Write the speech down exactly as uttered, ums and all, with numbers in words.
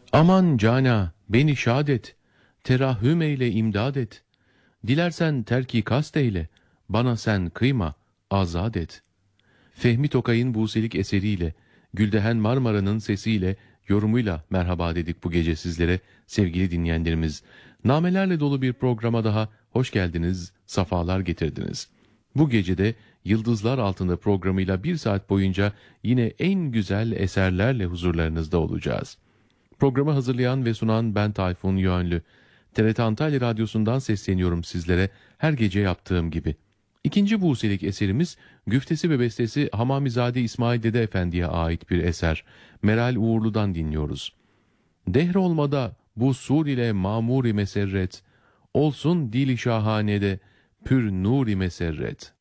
Aman cana, beni şad et, terahhüm eyle imdad et. Dilersen terki kast eyle, bana sen kıyma, azad et. Fehmi Tokay'ın Buselik eseriyle, Güldehen Marmara'nın sesiyle, yorumuyla merhaba dedik bu gece sizlere sevgili dinleyenlerimiz. Namelerle dolu bir programa daha hoş geldiniz, safalar getirdiniz. Bu gecede Yıldızlar Altında programıyla bir saat boyunca yine en güzel eserlerle huzurlarınızda olacağız. Programı hazırlayan ve sunan ben Tayfun Yönlü. T R T Antalya Radyosu'ndan sesleniyorum sizlere her gece yaptığım gibi. İkinci Buselik eserimiz güftesi ve bestesi Hamamizade İsmail Dede Efendi'ye ait bir eser. Meral Uğurlu'dan dinliyoruz. Dehrolmada bu sur ile mamuri meserret, olsun dili şahanede pür nuri meserret.